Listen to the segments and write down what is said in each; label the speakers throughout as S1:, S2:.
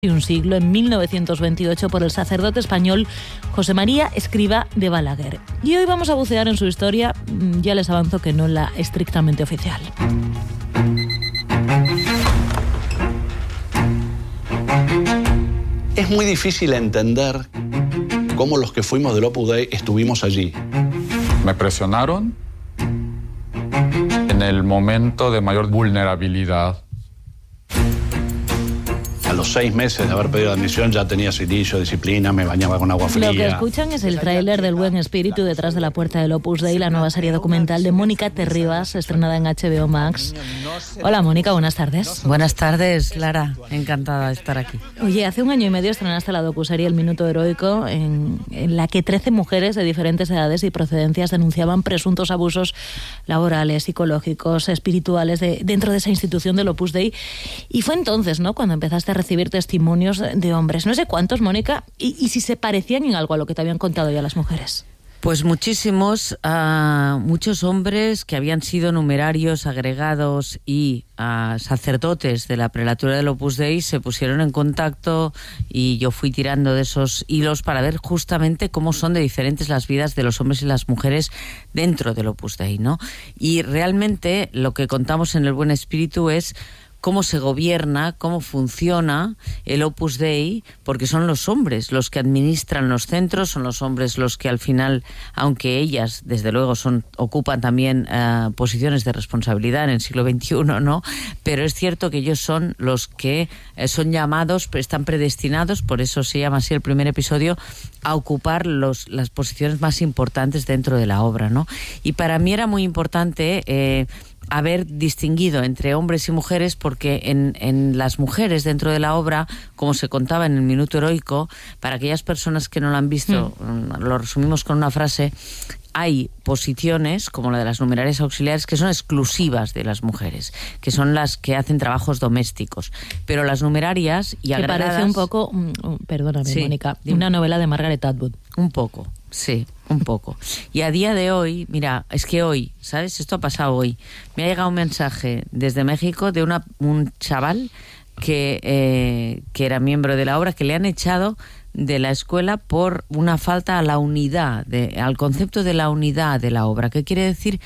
S1: y un siglo, en 1928, por el sacerdote español José María Escrivá de Balaguer. Y hoy vamos a bucear en su historia, ya les avanzo que no la estrictamente oficial.
S2: Es muy difícil entender cómo los que fuimos del Opus Dei estuvimos allí.
S3: Me presionaron en el momento de mayor vulnerabilidad.
S2: A los 6 meses de haber pedido admisión ya tenía silicio, disciplina, me bañaba con agua fría.
S1: Lo que escuchan es el tráiler del Buen Espíritu detrás de la puerta del Opus Dei, la nueva serie documental de Mónica Terribas, estrenada en HBO Max. Hola Mónica, buenas tardes.
S4: Buenas tardes, Lara, encantada de estar aquí.
S1: Oye, hace 1 año y medio estrenaste la docuserie El Minuto Heroico, en la que 13 mujeres de diferentes edades y procedencias denunciaban presuntos abusos laborales, psicológicos, espirituales dentro de esa institución del Opus Dei. Y fue entonces, ¿no?, cuando empezaste a recibir testimonios de hombres. No sé cuántos, Mónica, y si se parecían en algo a lo que te habían contado ya las mujeres.
S4: Pues muchísimos, muchos hombres que habían sido numerarios, agregados y sacerdotes de la prelatura del Opus Dei se pusieron en contacto y yo fui tirando de esos hilos para ver justamente cómo son de diferentes las vidas de los hombres y las mujeres dentro del Opus Dei, ¿no? Y realmente lo que contamos en El Buen Espíritu es cómo se gobierna, cómo funciona el Opus Dei, porque son los hombres los que administran los centros, son los hombres los que al final, aunque ellas desde luego ocupan también posiciones de responsabilidad en el siglo XXI, ¿no? Pero es cierto que ellos son los que son llamados, están predestinados, por eso se llama así el primer episodio, a ocupar las posiciones más importantes dentro de la obra, ¿no? Y para mí era muy importante haber distinguido entre hombres y mujeres, porque en las mujeres dentro de la obra, como se contaba en El Minuto Heroico, para aquellas personas que no lo han visto, lo resumimos con una frase: hay posiciones, como la de las numerarias auxiliares, que son exclusivas de las mujeres, que son las que hacen trabajos domésticos. Pero las numerarias y agregadas...
S1: Que parece un poco, perdóname, sí, Mónica, una novela de Margaret Atwood.
S4: Un poco, sí, un poco. Y a día de hoy, mira, es que hoy, ¿sabes? Esto ha pasado hoy. Me ha llegado un mensaje desde México de un chaval que era miembro de la obra, que le han echado de la escuela por una falta a la unidad, al concepto de la unidad de la obra. ¿Qué quiere decir?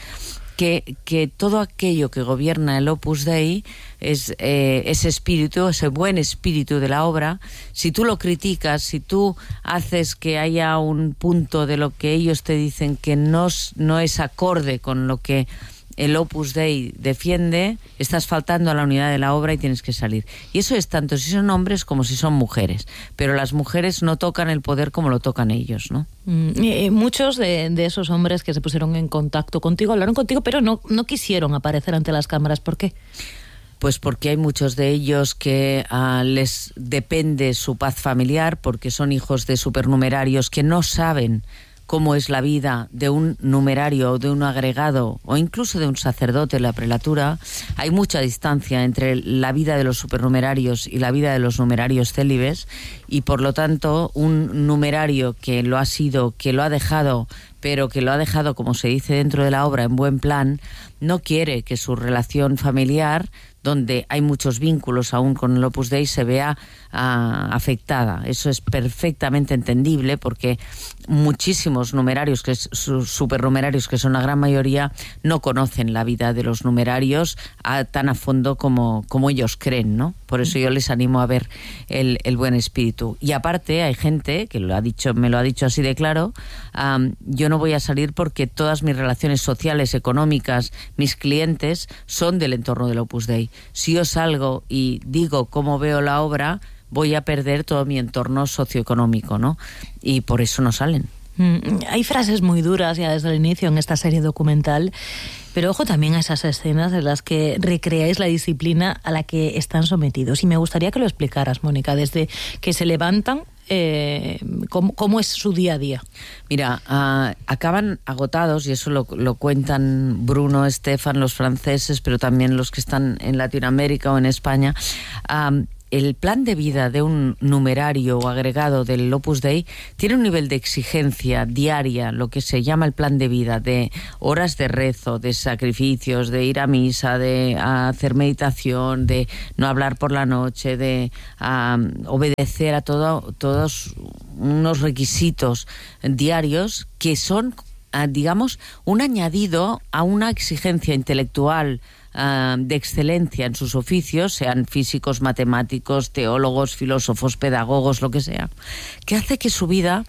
S4: Que todo aquello que gobierna el Opus Dei es ese espíritu, ese buen espíritu de la obra. Si tú lo criticas, si tú haces que haya un punto de lo que ellos te dicen que no es acorde con lo que el Opus Dei defiende, estás faltando a la unidad de la obra y tienes que salir. Y eso es tanto si son hombres como si son mujeres. Pero las mujeres no tocan el poder como lo tocan ellos, ¿no?
S1: Muchos de esos hombres que se pusieron en contacto contigo, hablaron contigo, pero no quisieron aparecer ante las cámaras. ¿Por qué?
S4: Pues porque hay muchos de ellos que les depende su paz familiar, porque son hijos de supernumerarios que no saben cómo es la vida de un numerario o de un agregado o incluso de un sacerdote en la prelatura. Hay mucha distancia entre la vida de los supernumerarios y la vida de los numerarios célibes, y por lo tanto un numerario que lo ha sido, que lo ha dejado, pero que lo ha dejado, como se dice dentro de la obra, en buen plan, no quiere que su relación familiar, donde hay muchos vínculos aún con el Opus Dei, se vea afectada. Eso es perfectamente entendible, porque muchísimos numerarios, supernumerarios, que son la gran mayoría, no conocen la vida de los numerarios tan a fondo como ellos creen, ¿no? Por eso yo les animo a ver el Buen Espíritu. Y aparte hay gente que me lo ha dicho así de claro: yo no voy a salir porque todas mis relaciones sociales, económicas, mis clientes son del entorno del Opus Dei. Si yo salgo y digo cómo veo la obra, voy a perder todo mi entorno socioeconómico, ¿no? Y por eso no salen.
S1: Hay frases muy duras ya desde el inicio en esta serie documental, pero ojo también a esas escenas en las que recreáis la disciplina a la que están sometidos. Y me gustaría que lo explicaras, Mónica, desde que se levantan, ¿cómo es su día a día?
S4: Mira, acaban agotados, y eso lo cuentan Bruno, Estefan, los franceses, pero también los que están en Latinoamérica o en España. el plan de vida de un numerario o agregado del Opus Dei tiene un nivel de exigencia diaria, lo que se llama el plan de vida, de horas de rezo, de sacrificios, de ir a misa, de hacer meditación, de no hablar por la noche, de obedecer a todos unos requisitos diarios que son, digamos, un añadido a una exigencia intelectual de excelencia en sus oficios, sean físicos, matemáticos, teólogos, filósofos, pedagogos, lo que sea, que hace que su vida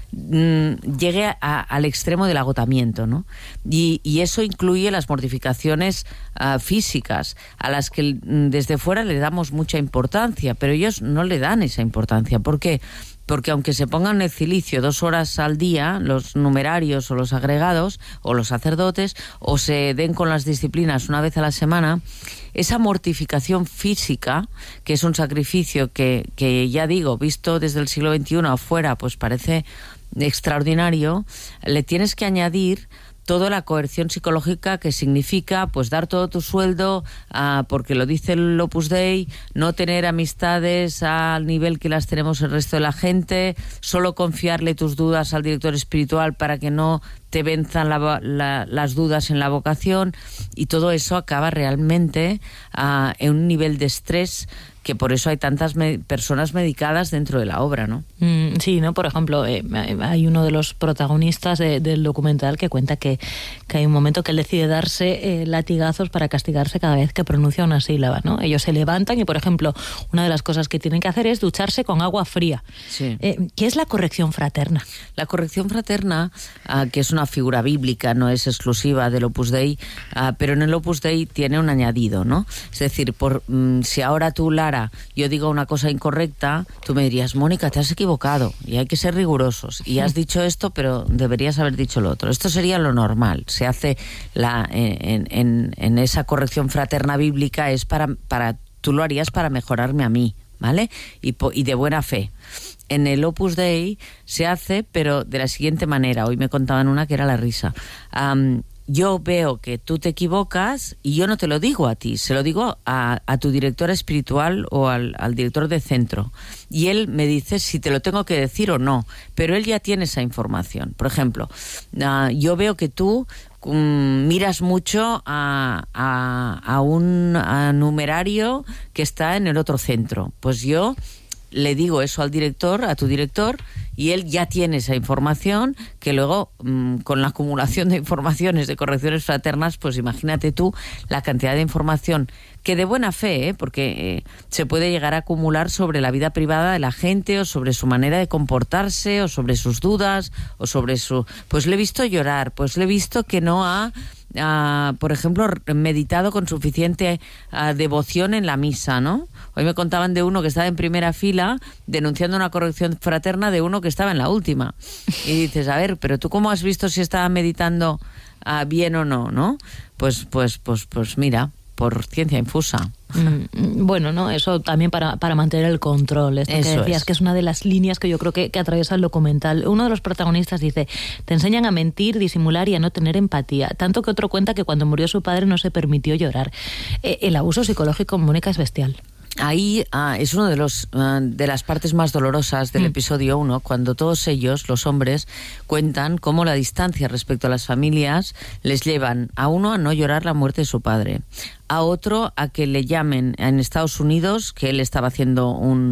S4: llegue al extremo del agotamiento, ¿no? Y eso incluye las mortificaciones físicas, a las que desde fuera le damos mucha importancia, pero ellos no le dan esa importancia. ¿Por qué? Porque aunque se pongan en el cilicio 2 horas al día, los numerarios o los agregados o los sacerdotes, o se den con las disciplinas una vez a la semana, esa mortificación física, que es un sacrificio que ya digo, visto desde el siglo XXI afuera, pues parece extraordinario, le tienes que añadir toda la coerción psicológica que significa pues dar todo tu sueldo, porque lo dice el Opus Dei, no tener amistades al nivel que las tenemos el resto de la gente, solo confiarle tus dudas al director espiritual para que no te venzan las dudas en la vocación, y todo eso acaba realmente en un nivel de estrés, que por eso hay tantas personas medicadas dentro de la obra, ¿no?
S1: Sí, ¿no? Por ejemplo, hay uno de los protagonistas del documental que cuenta que hay un momento que él decide darse latigazos para castigarse cada vez que pronuncia una sílaba, ¿no? Ellos se levantan y, por ejemplo, una de las cosas que tienen que hacer es ducharse con agua fría.
S4: Sí.
S1: ¿Qué es la corrección fraterna?
S4: La corrección fraterna, que es una figura bíblica, no es exclusiva del Opus Dei, pero en el Opus Dei tiene un añadido, ¿no? Es decir, si ahora tú, Lara, yo digo una cosa incorrecta, tú me dirías, Mónica, te has equivocado y hay que ser rigurosos y has dicho esto, pero deberías haber dicho lo otro. Esto sería lo normal. Se hace en esa corrección fraterna bíblica, es para tú lo harías para mejorarme a mí, ¿vale? Y de buena fe. En el Opus Dei se hace, pero de la siguiente manera. Hoy me contaban una que era la risa. Yo veo que tú te equivocas y yo no te lo digo a ti, se lo digo a tu directora espiritual o al director de centro. Y él me dice si te lo tengo que decir o no, pero él ya tiene esa información. Por ejemplo, yo veo que tú miras mucho a un numerario que está en el otro centro. Pues yo le digo eso al director, a tu director, y él ya tiene esa información que luego, con la acumulación de informaciones de correcciones fraternas, pues imagínate tú la cantidad de información que de buena fe, porque se puede llegar a acumular sobre la vida privada de la gente, o sobre su manera de comportarse, o sobre sus dudas, o sobre pues le he visto llorar, pues le he visto que no ha por ejemplo, meditado con suficiente devoción en la misa, ¿no? Hoy me contaban de uno que estaba en primera fila denunciando una corrección fraterna de uno que estaba en la última. Y dices, a ver, pero ¿tú cómo has visto si estaba meditando bien o no, no? Pues mira, por ciencia infusa.
S1: Bueno, ¿no? Eso también para mantener el control. Esto que decías, que es una de las líneas que yo creo que atraviesa el documental. Uno de los protagonistas dice, te enseñan a mentir, disimular y a no tener empatía. Tanto que otro cuenta que cuando murió su padre no se permitió llorar. El abuso psicológico en Mónica es bestial.
S4: Ahí es uno de las partes más dolorosas del episodio 1, cuando todos ellos, los hombres, cuentan cómo la distancia respecto a las familias les llevan a uno a no llorar la muerte de su padre, a otro a que le llamen en Estados Unidos, que él estaba haciendo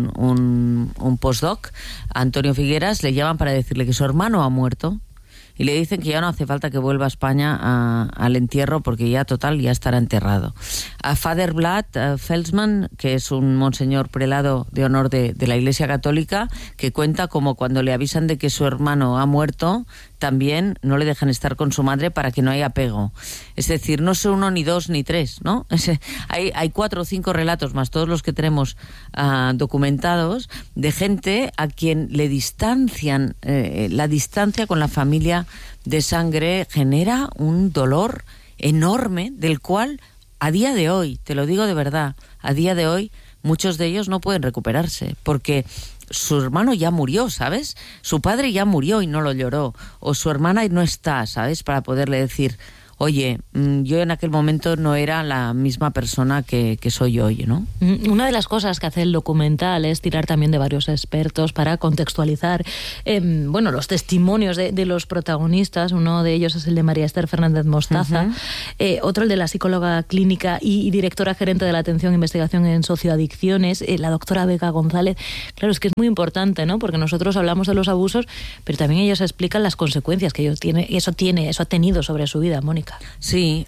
S4: un postdoc, a Antonio Figueras, le llaman para decirle que su hermano ha muerto. Y le dicen que ya no hace falta que vuelva a España al entierro, porque ya estará enterrado. A Father Vlad Felsman, que es un monseñor prelado de honor de la Iglesia Católica, que cuenta como cuando le avisan de que su hermano ha muerto, también no le dejan estar con su madre para que no haya apego. Es decir, no son 1 ni 2 ni 3, ¿no? Hay 4 o 5 relatos, más todos los que tenemos documentados, de gente a quien le distancian, la distancia con la familia de sangre genera un dolor enorme, del cual a día de hoy, te lo digo de verdad, a día de hoy muchos de ellos no pueden recuperarse, porque su hermano ya murió, ¿sabes? Su padre ya murió y no lo lloró, o su hermana no está, ¿sabes? Para poderle decir, oye, yo en aquel momento no era la misma persona que soy hoy, ¿no?
S1: Una de las cosas que hace el documental es tirar también de varios expertos para contextualizar los testimonios de los protagonistas. Uno de ellos es el de María Esther Fernández Mostaza, otro el de la psicóloga clínica y directora gerente de la atención e investigación en socioadicciones, la doctora Vega González. Claro, es que es muy importante, ¿no? Porque nosotros hablamos de los abusos, pero también ellos explican las consecuencias que eso ha tenido sobre su vida, Mónica.
S4: Sí,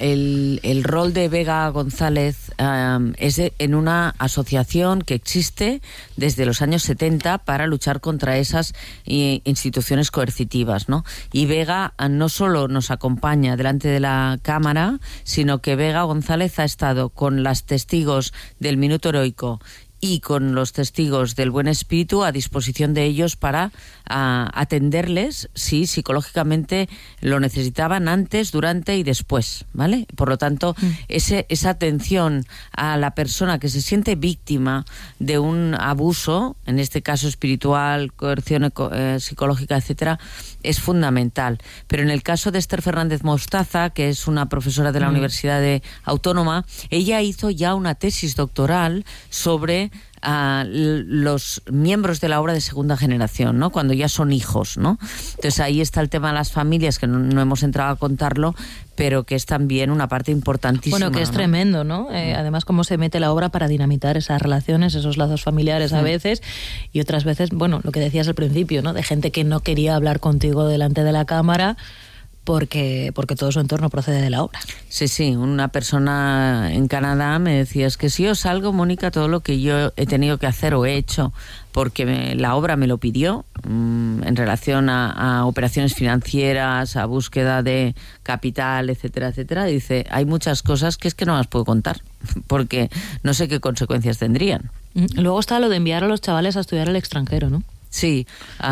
S4: el rol de Vega González es en una asociación que existe desde los años 70 para luchar contra esas instituciones coercitivas, ¿no? Y Vega no solo nos acompaña delante de la cámara, sino que Vega González ha estado con las testigos del Minuto Heroico y con los testigos del Buen Espíritu a disposición de ellos para atenderles si psicológicamente lo necesitaban antes, durante y después, ¿vale? Por lo tanto, esa atención a la persona que se siente víctima de un abuso, en este caso espiritual, coerción psicológica, etcétera, es fundamental. Pero en el caso de Esther Fernández Mostaza, que es una profesora de la Universidad Autónoma, ella hizo ya una tesis doctoral sobre a los miembros de la obra de segunda generación, ¿no? Cuando ya son hijos, ¿no? Entonces ahí está el tema de las familias, que no hemos entrado a contarlo, pero que es también una parte importantísima.
S1: Bueno, que es tremendo, ¿no? Además, cómo se mete la obra para dinamitar esas relaciones, esos lazos familiares a veces, y otras veces, bueno, lo que decías al principio, ¿no? De gente que no quería hablar contigo delante de la cámara porque todo su entorno procede de la obra.
S4: Sí, una persona en Canadá me decía, es que si yo salgo, Mónica, todo lo que yo he tenido que hacer o he hecho porque la obra me lo pidió, en relación a operaciones financieras, a búsqueda de capital, etcétera, etcétera, dice, hay muchas cosas que es que no las puedo contar, porque no sé qué consecuencias tendrían.
S1: Luego está lo de enviar a los chavales a estudiar al extranjero, ¿no?
S4: Sí,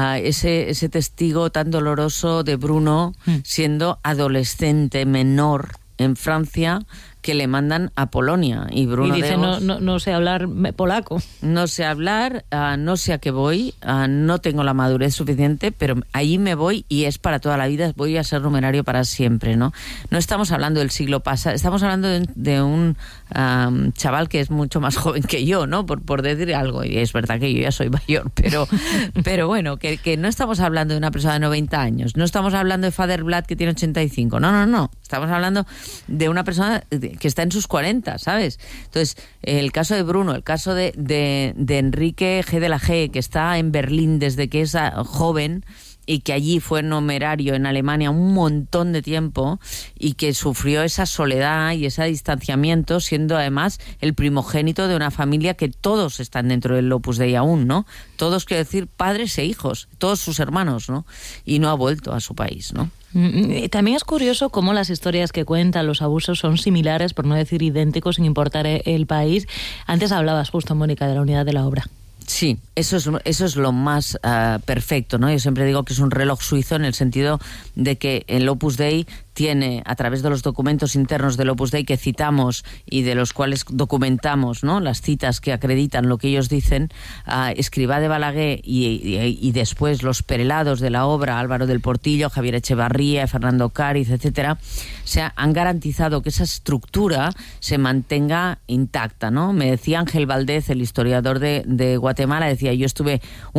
S4: ese testigo tan doloroso de Bruno, siendo adolescente, menor, en Francia, que le mandan a Polonia. Y Bruno
S1: dice, no sé hablar polaco.
S4: No sé hablar, no sé a qué voy, no tengo la madurez suficiente, pero ahí me voy y es para toda la vida, voy a ser numerario para siempre, ¿no? No estamos hablando del siglo pasado, estamos hablando de un chaval que es mucho más joven que yo, ¿no? Por decir algo, y es verdad que yo ya soy mayor, pero bueno, que no estamos hablando de una persona de 90 años, no estamos hablando de Father Vlad que tiene 85, no, estamos hablando de una persona que está en sus 40, ¿sabes? Entonces, el caso de Bruno, el caso de Enrique G. de la G, que está en Berlín desde que es joven y que allí fue numerario en Alemania un montón de tiempo y que sufrió esa soledad y ese distanciamiento, siendo además el primogénito de una familia que todos están dentro del Opus Dei aún, ¿no? Todos, quiero decir, padres e hijos, todos sus hermanos, ¿no? Y no ha vuelto a su país, ¿no?
S1: También es curioso cómo las historias que cuentan los abusos son similares, por no decir idénticos, sin importar el país. Antes hablabas justo, Mónica, de la unidad de la obra.
S4: Sí, eso es lo más perfecto, ¿no? Yo siempre digo que es un reloj suizo en el sentido de que el Opus Dei tiene, a través de los documentos internos del Opus Dei que citamos y de los cuales documentamos, ¿no?, las citas que acreditan lo que ellos dicen, Escrivá de Balaguer y después los prelados de la obra, Álvaro del Portillo, Javier Echevarría, Fernando Cáriz, etcétera, han garantizado que esa estructura se mantenga intacta, ¿no? Me decía Ángel Valdez, el historiador de Guatemala, decía, yo estuve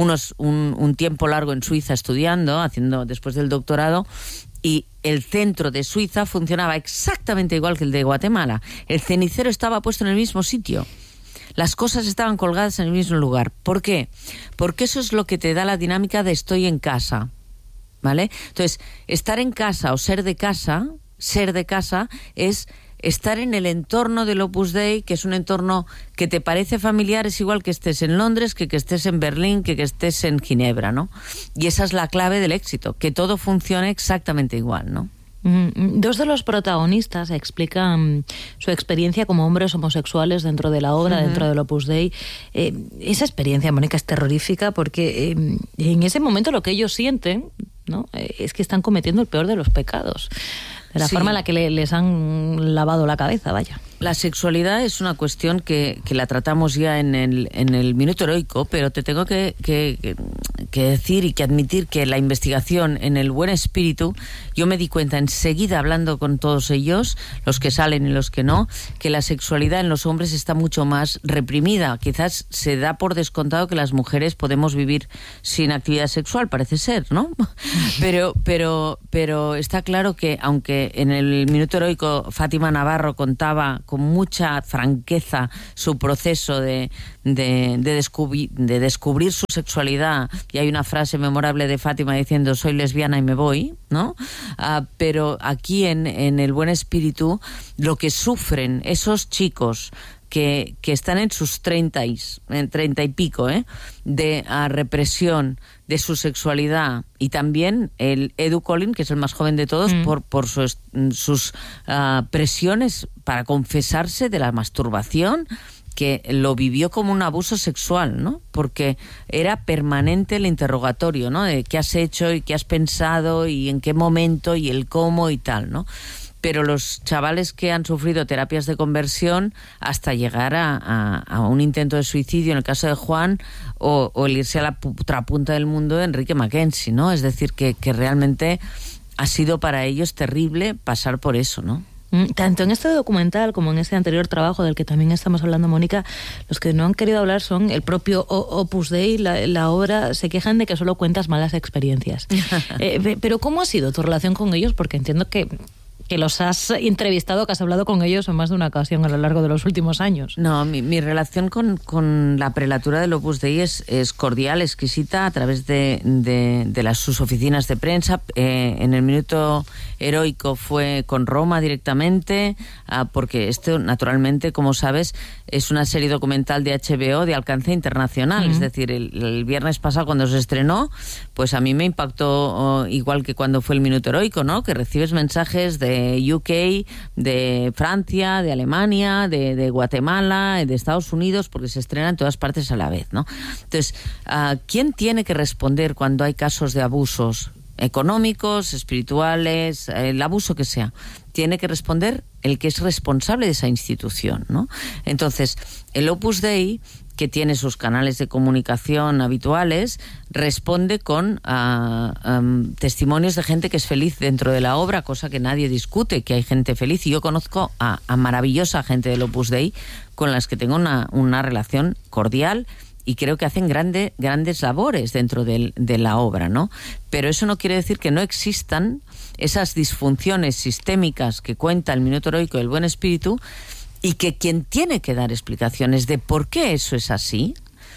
S4: un tiempo largo en Suiza estudiando, haciendo después del doctorado, y el centro de Suiza funcionaba exactamente igual que el de Guatemala. El cenicero estaba puesto en el mismo sitio. Las cosas estaban colgadas en el mismo lugar. ¿Por qué? Porque eso es lo que te da la dinámica de estoy en casa, ¿vale? Entonces, estar en casa o ser de casa es estar en el entorno del Opus Dei, que es un entorno que te parece familiar, es igual que estés en Londres, que estés en Berlín, que estés en Ginebra, ¿no? Y esa es la clave del éxito, que todo funcione exactamente igual, ¿no?
S1: Dos de los protagonistas explican su experiencia como hombres homosexuales dentro de la obra, dentro del Opus Dei. Esa experiencia, Mónica, es terrorífica porque en ese momento lo que ellos sienten, ¿no?, es que están cometiendo el peor de los pecados. De la forma en la que les han lavado la cabeza, vaya.
S4: La sexualidad es una cuestión que la tratamos ya en el Minuto Heroico, pero te tengo que decir y que admitir que la investigación en el Buen Espíritu, yo me di cuenta enseguida hablando con todos ellos, los que salen y los que no, que la sexualidad en los hombres está mucho más reprimida. Quizás se da por descontado que las mujeres podemos vivir sin actividad sexual, parece ser, ¿no? Pero está claro que, aunque en el Minuto Heroico Fátima Navarro contaba con mucha franqueza su proceso de descubrir su sexualidad, y hay una frase memorable de Fátima diciendo soy lesbiana y me voy, ¿no? Pero aquí en el Buen Espíritu lo que sufren esos chicos que están en sus 30 y pico, de represión de su sexualidad, y también el Edu Collin, que es el más joven de todos, por sus presiones para confesarse de la masturbación, que lo vivió como un abuso sexual, ¿no? Porque era permanente el interrogatorio, ¿no? De qué has hecho y qué has pensado y en qué momento y el cómo y tal, ¿no? Pero los chavales que han sufrido terapias de conversión hasta llegar a un intento de suicidio, en el caso de Juan, o el irse a la otra punta del mundo de Enrique Mackenzie, ¿no? Es decir, que realmente ha sido para ellos terrible pasar por eso, ¿no?
S1: Tanto en este documental como en este anterior trabajo del que también estamos hablando, Mónica, los que no han querido hablar son el propio Opus Dei, la obra. Se quejan de que solo cuentas malas experiencias. Pero ¿cómo ha sido tu relación con ellos? Porque entiendo que los has entrevistado, que has hablado con ellos en más de una ocasión a lo largo de los últimos años.
S4: No, mi relación con la prelatura del Opus Dei es cordial, exquisita, a través de sus oficinas de prensa. En el Minuto Heroico fue con Roma directamente, porque esto, naturalmente, como sabes, es una serie documental de HBO de alcance internacional. Es decir, el viernes pasado, cuando se estrenó, pues a mí me impactó igual que cuando fue el Minuto Heroico, ¿no? Que recibes mensajes de UK, de Francia, de Alemania, de Guatemala, de Estados Unidos, porque se estrena en todas partes a la vez, ¿no? Entonces, ¿quién tiene que responder cuando hay casos de abusos económicos, espirituales, el abuso que sea? Tiene que responder el que es responsable de esa institución, ¿no? Entonces, el Opus Dei, que tiene sus canales de comunicación habituales, responde con testimonios de gente que es feliz dentro de la obra, cosa que nadie discute, que hay gente feliz. Y yo conozco a maravillosa gente del Opus Dei con las que tengo una relación cordial, y creo que hacen grandes labores dentro de la obra, ¿no? Pero eso no quiere decir que no existan esas disfunciones sistémicas que cuenta el Minuto Heroico del Buen Espíritu, y que quien tiene que dar explicaciones de por qué eso es así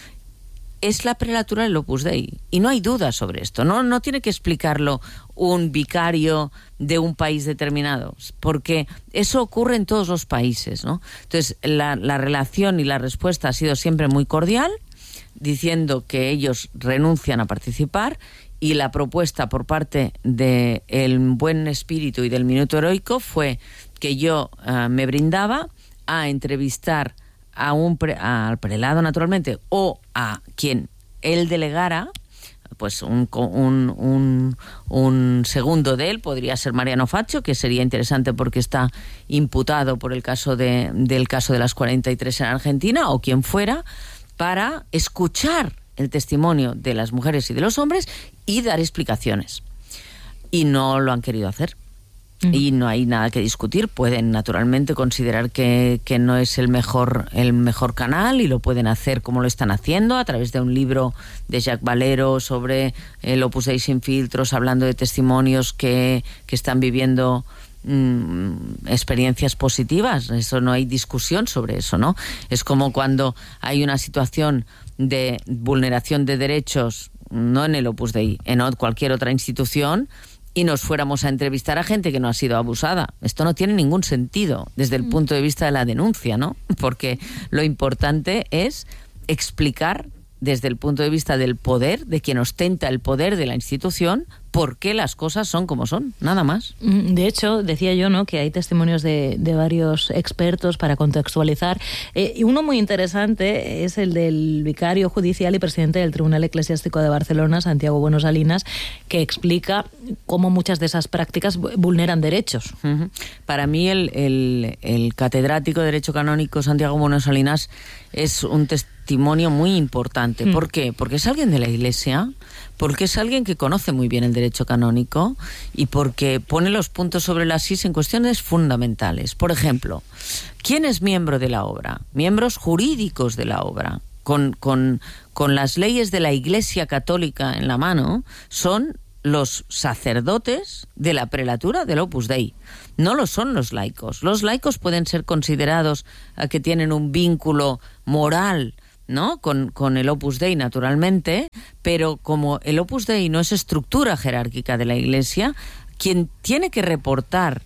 S4: es la prelatura del Opus Dei. Y no hay duda sobre esto. No tiene que explicarlo un vicario de un país determinado, porque eso ocurre en todos los países, ¿no? Entonces, la relación y la respuesta ha sido siempre muy cordial, diciendo que ellos renuncian a participar, y la propuesta por parte del Buen Espíritu y del Minuto Heroico fue que yo me brindaba a entrevistar al prelado, naturalmente, o a quien él delegara, pues un segundo de él, podría ser Mariano Faccio, que sería interesante porque está imputado por el caso del caso de las 43 en Argentina, o quien fuera, para escuchar el testimonio de las mujeres y de los hombres y dar explicaciones. Y no lo han querido hacer. Y no hay nada que discutir. Pueden naturalmente considerar que no es el mejor canal, y lo pueden hacer como lo están haciendo, a través de un libro de Jacques Valero sobre el Opus Dei sin filtros, hablando de testimonios que están viviendo experiencias positivas. Eso no hay discusión sobre eso, ¿no? Es como cuando hay una situación de vulneración de derechos, no en el Opus Dei, en cualquier otra institución, y nos fuéramos a entrevistar a gente que no ha sido abusada. Esto no tiene ningún sentido desde el punto de vista de la denuncia, ¿no? Porque lo importante es explicar desde el punto de vista del poder, de quien ostenta el poder de la institución, por qué las cosas son como son, nada más.
S1: De hecho, decía yo, ¿no?, que hay testimonios de varios expertos para contextualizar. Y uno muy interesante es el del vicario judicial y presidente del Tribunal Eclesiástico de Barcelona, Santiago Bueno Salinas, que explica cómo muchas de esas prácticas vulneran derechos.
S4: Para mí el catedrático de Derecho Canónico Santiago Bueno Salinas es un testimonio muy importante. ¿Por qué? Porque es alguien de la Iglesia, porque es alguien que conoce muy bien el derecho canónico y porque pone los puntos sobre las is en cuestiones fundamentales. Por ejemplo, ¿quién es miembro de la obra? Miembros jurídicos de la obra, con las leyes de la Iglesia Católica en la mano, son los sacerdotes de la prelatura del Opus Dei. No lo son los laicos. Los laicos pueden ser considerados que tienen un vínculo moral, ¿no?, con el Opus Dei, naturalmente, pero como el Opus Dei no es estructura jerárquica de la Iglesia, quien tiene que reportar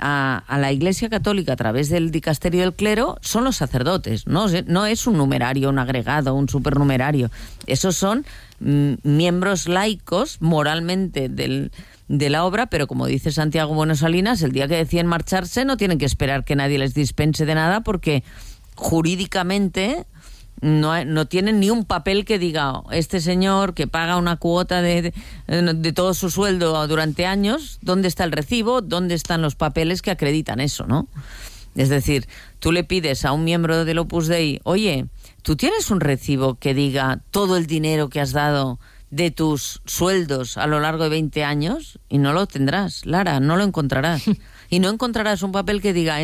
S4: a la Iglesia Católica a través del dicasterio del clero son los sacerdotes. No es un numerario, un agregado, un supernumerario. Esos son miembros laicos moralmente de la obra, pero como dice Santiago Bueno Salinas, el día que deciden marcharse no tienen que esperar que nadie les dispense de nada, porque jurídicamente no tienen ni un papel que diga este señor que paga una cuota de todo su sueldo durante años, ¿dónde está el recibo? ¿Dónde están los papeles que acreditan eso, no? Es decir, tú le pides a un miembro del Opus Dei, oye, ¿tú tienes un recibo que diga todo el dinero que has dado de tus sueldos a lo largo de 20 años? Y no lo tendrás, Lara, no lo encontrarás. Y no encontrarás un papel que diga,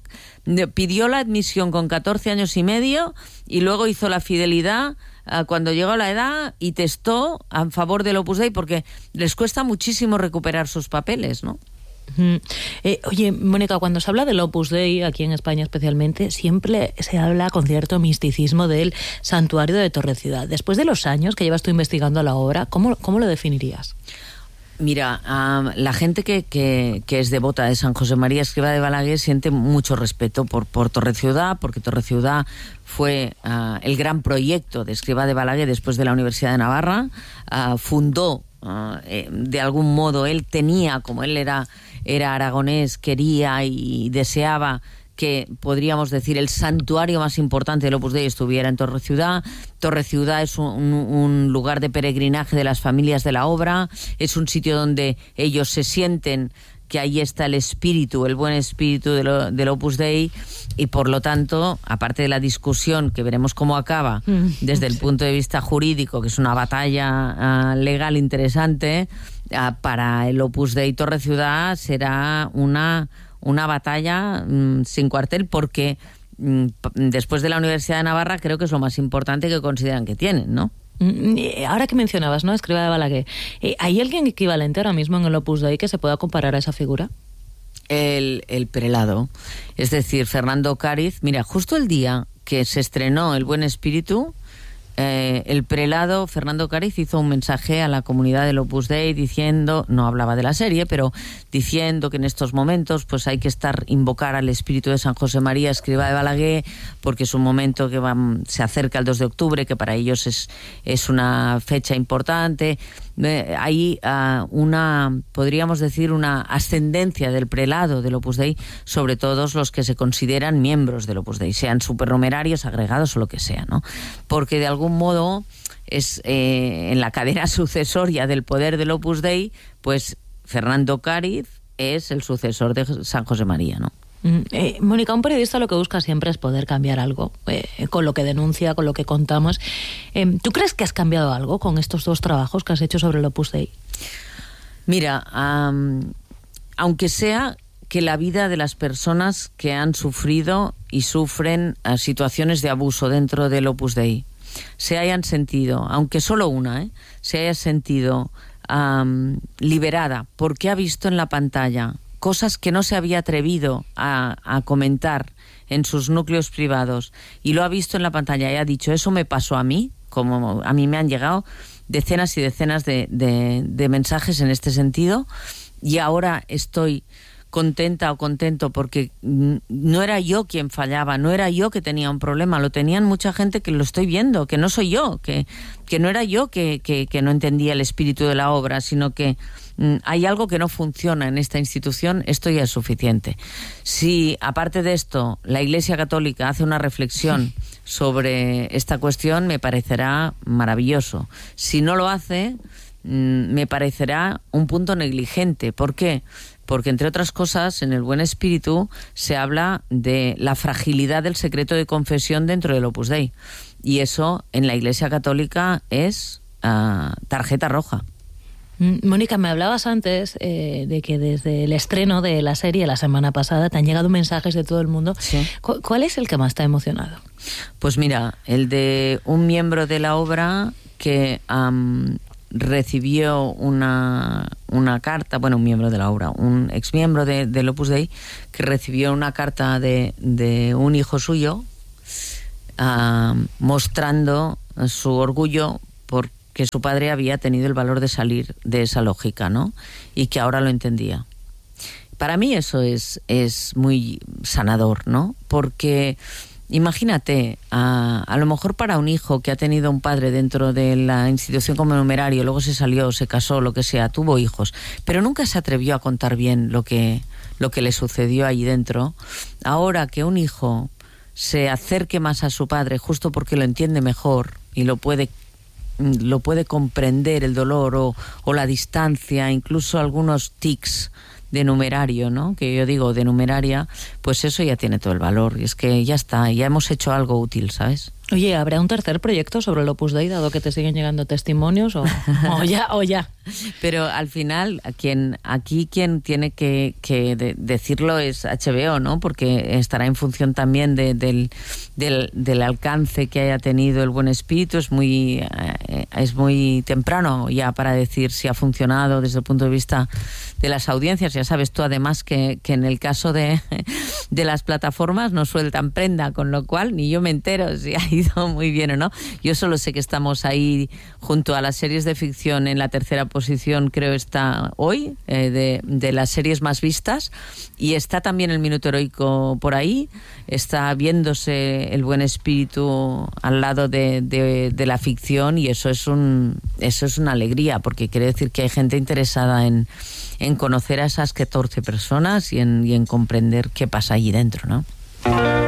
S4: pidió la admisión con 14 años y medio y luego hizo la fidelidad cuando llegó a la edad y testó a favor del Opus Dei, porque les cuesta muchísimo recuperar sus papeles, ¿no?
S1: Oye, Mónica, cuando se habla del Opus Dei, aquí en España especialmente, siempre se habla con cierto misticismo del santuario de Torre-Ciudad. Después de los años que llevas tú investigando la obra, ¿cómo lo definirías?
S4: Mira, la gente que es devota de San José María Escrivá de Balaguer siente mucho respeto por Torre-Ciudad, porque Torre-Ciudad fue el gran proyecto de Escrivá de Balaguer después de la Universidad de Navarra. Fundó, de algún modo, él tenía, como él era aragonés, quería y deseaba que, podríamos decir, el santuario más importante del Opus Dei estuviera en Torre-Ciudad. Torre-Ciudad es un lugar de peregrinaje de las familias de la obra, es un sitio donde ellos se sienten que ahí está el espíritu, el buen espíritu del Opus Dei, y por lo tanto, aparte de la discusión que veremos cómo acaba desde el punto de vista jurídico, que es una batalla legal interesante, para el Opus Dei Torre-Ciudad será una batalla sin cuartel, porque después de la Universidad de Navarra creo que es lo más importante que consideran que tienen, ¿no?
S1: Ahora que mencionabas, ¿no?, Escrivá de Balaguer, ¿hay alguien equivalente ahora mismo en el Opus Dei que se pueda comparar a esa figura?
S4: El prelado, es decir, Fernando Cáriz. Mira, justo el día que se estrenó El Buen Espíritu, el prelado Fernando Cáriz hizo un mensaje a la comunidad del Opus Dei diciendo, no hablaba de la serie, pero diciendo que en estos momentos pues hay que invocar al espíritu de San José María Escrivá de Balaguer, porque es un momento que se acerca el 2 de octubre, que para ellos es una fecha importante. Hay podríamos decir, una ascendencia del prelado del Opus Dei sobre todos los que se consideran miembros del Opus Dei, sean supernumerarios, agregados o lo que sea, ¿no? Porque de algún modo es en la cadena sucesoria del poder del Opus Dei, pues Fernando Cáriz es el sucesor de San José María, ¿no?
S1: Mónica, un periodista lo que busca siempre es poder cambiar algo, con lo que denuncia, con lo que contamos. ¿Tú crees que has cambiado algo con estos dos trabajos que has hecho sobre el Opus Dei?
S4: Mira, aunque sea que la vida de las personas que han sufrido y sufren situaciones de abuso dentro del Opus Dei se hayan sentido, aunque solo una, se haya sentido liberada, porque ha visto en la pantalla cosas que no se había atrevido a comentar en sus núcleos privados, y lo ha visto en la pantalla y ha dicho, eso me pasó a mí, como a mí me han llegado decenas y decenas de mensajes en este sentido, y ahora estoy contenta o contento, porque no era yo quien fallaba, no era yo que tenía un problema, lo tenían mucha gente que lo estoy viendo, que no soy yo, que no era yo que no entendía el espíritu de la obra, sino que hay algo que no funciona en esta institución, esto ya es suficiente. Si, aparte de esto, la Iglesia Católica hace una reflexión sobre esta cuestión, me parecerá maravilloso. Si no lo hace, me parecerá un punto negligente. ¿Por qué? Porque, entre otras cosas, en el Buen Espíritu se habla de la fragilidad del secreto de confesión dentro del Opus Dei. Y eso, en la Iglesia Católica, es tarjeta roja.
S1: Mónica, me hablabas antes de que desde el estreno de la serie la semana pasada te han llegado mensajes de todo el mundo.
S4: Sí.
S1: ¿Cuál es el que más te ha emocionado?
S4: Pues mira, el de un miembro de la obra que recibió una carta, bueno, un miembro de la obra, un exmiembro del Opus Dei, que recibió una carta de un hijo suyo mostrando su orgullo porque su padre había tenido el valor de salir de esa lógica, ¿no? Y que ahora lo entendía. Para mí eso es muy sanador, ¿no? Porque imagínate, a lo mejor para un hijo que ha tenido un padre dentro de la institución como numerario, luego se salió, se casó, lo que sea, tuvo hijos, pero nunca se atrevió a contar bien lo que le sucedió allí dentro. Ahora que un hijo se acerque más a su padre justo porque lo entiende mejor y lo puede comprender, el dolor o la distancia, incluso algunos tics de numerario, ¿no? Que yo digo de numeraria, pues eso ya tiene todo el valor. Y es que ya está, ya hemos hecho algo útil, ¿sabes?
S1: Oye, ¿habrá un tercer proyecto sobre el Opus Dei, dado que te siguen llegando testimonios o ya?
S4: Pero al final, quien tiene que decirlo es HBO, ¿no? Porque estará en función también del alcance que haya tenido el Buen Espíritu. Es muy temprano ya para decir si ha funcionado desde el punto de vista de las audiencias. Ya sabes tú, además, que en el caso de las plataformas no sueltan prenda, con lo cual ni yo me entero si ha ido muy bien o no. Yo solo sé que estamos ahí junto a las series de ficción en la tercera posición, creo está hoy, de las series más vistas, y está también el Minuto Heroico por ahí, está viéndose el Buen Espíritu al lado de la ficción, y eso es una alegría, porque quiere decir que hay gente interesada en conocer a esas 14 personas y en comprender qué pasa allí dentro, ¿no?